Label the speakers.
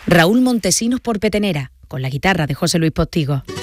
Speaker 1: Raúl Montesinos por Petenera, con la guitarra de José Luis Postigo.